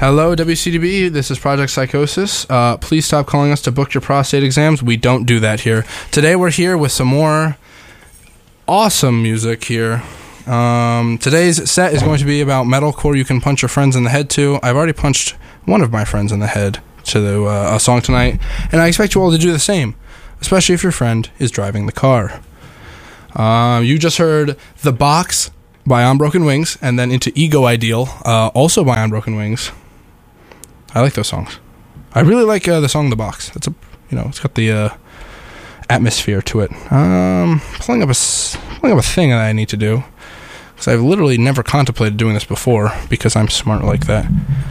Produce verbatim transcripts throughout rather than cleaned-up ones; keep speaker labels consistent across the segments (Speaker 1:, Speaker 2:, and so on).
Speaker 1: Hello, W C D B. This is Project Psychosis. Uh, please stop calling us to book your prostate exams. We don't do that here. Today we're here with some more awesome music here. Um, today's set is going to be about metalcore you can punch your friends in the head to. I've already punched one of my friends in the head to the, uh, a song tonight, and I expect you all to do the same, especially if your friend is driving the car. Uh, you just heard The Box by Unbroken Wings, and then into Ego Ideal, uh, also by Unbroken Wings. I like those songs. I really like uh, the song The Box. It's a, you know, it's got the uh, atmosphere to it. Um, pulling up a pulling up a thing that I need to do, because I've literally never contemplated doing this before because I'm smart like that.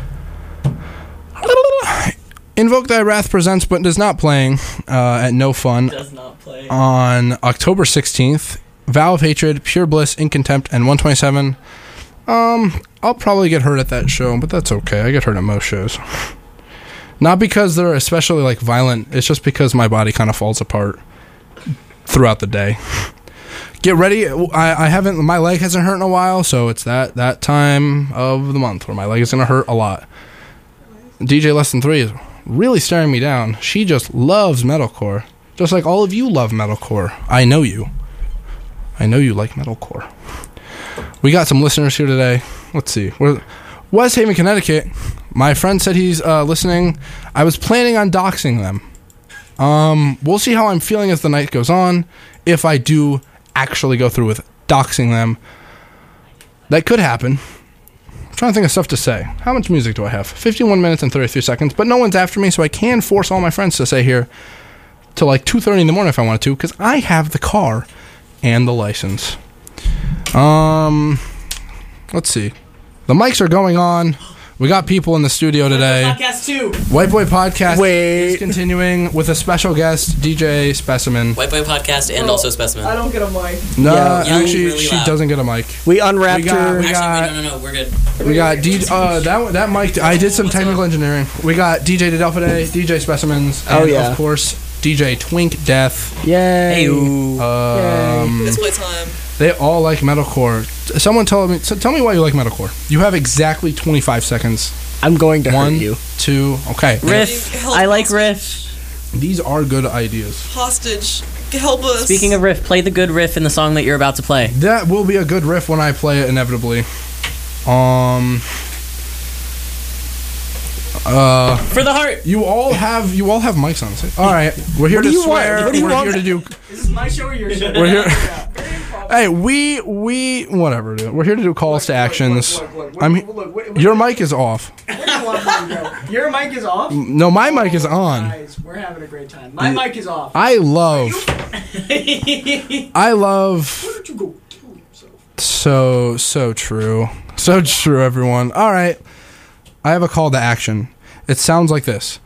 Speaker 1: Invoke Thy Wrath presents but does not playing uh, at No Fun.
Speaker 2: Does not play
Speaker 1: on October sixteenth. Vow of Hatred, Pure Bliss, In Contempt, and one twenty-seven. Um, I'll probably get hurt at that show, but that's okay. I get hurt at most shows. Not because they're especially, like, violent. It's just because my body kind of falls apart throughout the day. Get ready. I, I haven't... My leg hasn't hurt in a while, so it's that, that time of the month where my leg is going to hurt a lot. D J Less Than Three is really staring me down. She just loves metalcore. Just like all of you love metalcore. I know you. I know you like metalcore. We got some listeners here today. Let's see. We're West Haven, Connecticut. My friend said he's uh, listening. I was planning on doxing them. Um, we'll see how I'm feeling as the night goes on. If I do actually go through with doxing them, that could happen. I'm trying to think of stuff to say. How much music do I have? fifty-one minutes and thirty-three seconds, but no one's after me, so I can force all my friends to stay here till like two thirty in the morning if I wanted to, because I have the car and the license. Um, let's see. The mics are going on. We got people in the studio today.
Speaker 2: Podcast two.
Speaker 1: White Boy Podcast
Speaker 3: Wait.
Speaker 1: is continuing with a special guest, D J Specimen.
Speaker 2: White Boy Podcast and
Speaker 4: Oh,
Speaker 2: also Specimen.
Speaker 4: I don't get a mic.
Speaker 1: No,
Speaker 3: Yeah.
Speaker 1: actually,
Speaker 2: Really
Speaker 1: she
Speaker 2: loud.
Speaker 1: doesn't get a mic.
Speaker 3: We unwrapped
Speaker 1: We got-
Speaker 3: her.
Speaker 1: we
Speaker 2: Actually,
Speaker 1: got-
Speaker 2: wait, no, no, no, we're good.
Speaker 1: We got D. Uh, that that mic. I did some technical engineering. We got D J Dedelphide, D J Specimens, and
Speaker 3: Oh, yeah.
Speaker 1: of course D J Twink Death.
Speaker 3: Yay.
Speaker 2: Hey-oo.
Speaker 1: Um,
Speaker 4: It's playtime.
Speaker 1: They all like metalcore. Someone tell me. So tell me why you like metalcore. You have exactly twenty-five seconds.
Speaker 3: I'm going to
Speaker 1: One,
Speaker 3: hurt you.
Speaker 1: two. Okay.
Speaker 2: Riff.
Speaker 4: Help
Speaker 2: I like
Speaker 4: us.
Speaker 2: riff.
Speaker 1: These are good ideas.
Speaker 4: Hostage. Help us.
Speaker 2: Speaking of riff, play the good riff in the song that you're about to play.
Speaker 1: That will be a good riff when I play it inevitably. Um. Uh.
Speaker 2: For the heart.
Speaker 1: You all have you all have mics on. All right, we're here
Speaker 3: What
Speaker 1: to
Speaker 3: do you
Speaker 1: swear.
Speaker 3: want? What do you
Speaker 1: we're
Speaker 3: want?
Speaker 1: here to do.
Speaker 4: Is this my show or your show?
Speaker 1: We're here. Hey, we we whatever, dude. We're here to do calls to actions.
Speaker 4: Look, look, look,
Speaker 1: I'm.
Speaker 4: look, look, what- what
Speaker 1: Your
Speaker 4: do you-
Speaker 1: mic is off.
Speaker 4: what do you want me to go? Your mic is off?
Speaker 1: No, my mic is on.
Speaker 4: Guys, we're having a great time. My mic is off.
Speaker 1: I love. I love.
Speaker 4: Why don't you go kill yourself?
Speaker 1: So so true. So true, everyone. All right, I have a call to action. It sounds like this.